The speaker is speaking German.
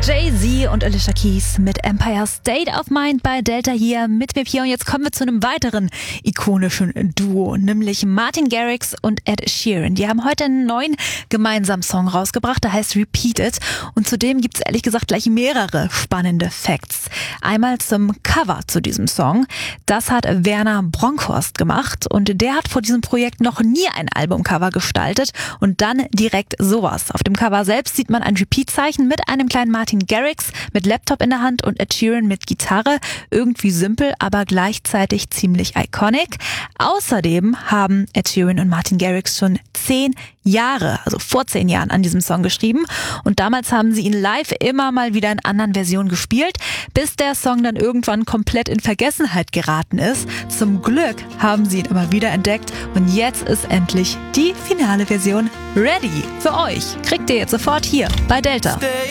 Jay-Z und Alicia Keys mit Empire State of Mind bei Delta hier mit mir hier. Und jetzt kommen wir zu einem weiteren ikonischen Duo, nämlich Martin Garrix und Ed Sheeran. Die haben heute einen neuen gemeinsamen Song rausgebracht, der heißt Repeat It. Und zudem gibt es ehrlich gesagt gleich mehrere spannende Facts. Einmal zum Cover zu diesem Song. Das hat Werner Bronkhorst gemacht und der hat vor diesem Projekt noch nie ein Albumcover gestaltet und dann direkt sowas. Auf dem Cover selbst sieht man ein Repeat-Zeichen mit einem kleinen Martin Garrix mit Laptop in der Hand und Ed Sheeran mit Gitarre. Irgendwie simpel, aber gleichzeitig ziemlich iconic. Außerdem haben Ed Sheeran und Martin Garrix schon 10 Jahre, also vor 10 Jahren an diesem Song geschrieben und damals haben sie ihn live immer mal wieder in anderen Versionen gespielt, bis der Song dann irgendwann komplett in Vergessenheit geraten ist. Zum Glück haben sie ihn immer wieder entdeckt und jetzt ist endlich die finale Version ready für euch. Kriegt ihr jetzt sofort hier bei Delta.